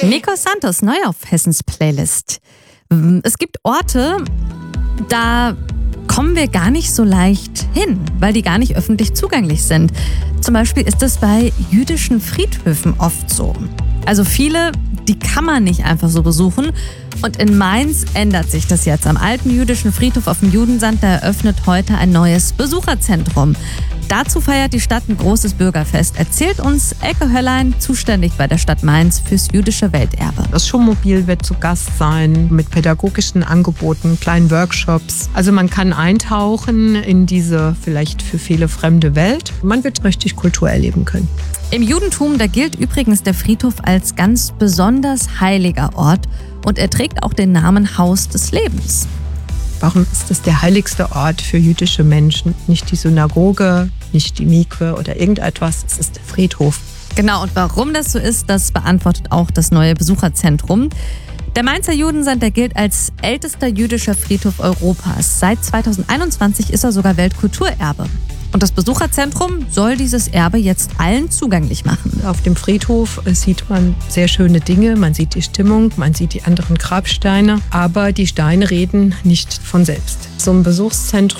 Nico Santos, neu auf Hessens Playlist. Es gibt Orte, da kommen wir gar nicht so leicht hin, weil die gar nicht öffentlich zugänglich sind. Zum Beispiel ist es bei jüdischen Friedhöfen oft so. Also viele, die kann man nicht einfach so besuchen. Und in Mainz ändert sich das jetzt. Am alten jüdischen Friedhof auf dem Judensand, da eröffnet heute ein neues Besucherzentrum. Dazu feiert die Stadt ein großes Bürgerfest, erzählt uns Elke Höllein, zuständig bei der Stadt Mainz fürs jüdische Welterbe. Das Schulmobil wird zu Gast sein mit pädagogischen Angeboten, kleinen Workshops. Also man kann eintauchen in diese vielleicht für viele fremde Welt. Man wird richtig Kultur erleben können. Im Judentum, da gilt übrigens der Friedhof als ganz besonders heiliger Ort und er trägt auch den Namen Haus des Lebens. Warum ist das der heiligste Ort für jüdische Menschen? Nicht die Synagoge, nicht die Mikwe oder irgendetwas, es ist der Friedhof. Genau, und warum das so ist, das beantwortet auch das neue Besucherzentrum. Der Mainzer Judensand, der gilt als ältester jüdischer Friedhof Europas. Seit 2021 ist er sogar Weltkulturerbe. Und das Besucherzentrum soll dieses Erbe jetzt allen zugänglich machen. Auf dem Friedhof sieht man sehr schöne Dinge, man sieht die Stimmung, man sieht die anderen Grabsteine, aber die Steine reden nicht von selbst. So ein Besuchszentrum